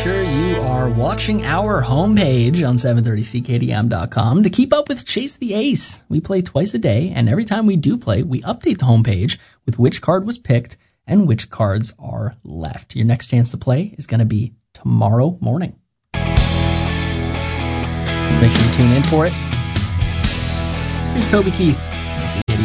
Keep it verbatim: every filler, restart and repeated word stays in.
sure you are watching our homepage on seven thirty C K D M dot com to keep up with Chase the Ace. We play twice a day, and every time we do play, we update the homepage with which card was picked and which cards are left. Your next chance to play is going to be tomorrow morning. Make sure you tune in for it. Here's Toby Keith.